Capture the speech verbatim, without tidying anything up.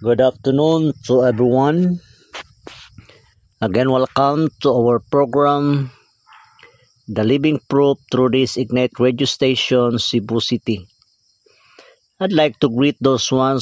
Good afternoon to everyone. Again, welcome to our program, The Living Proof through this Ignite Radio Station, Cebu City. I'd like to greet those ones